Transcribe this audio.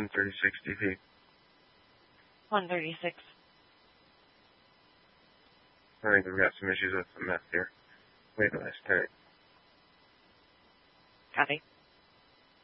136 dp. 136. I think we've got some issues with the meth here. Wait a minute, start. Copy.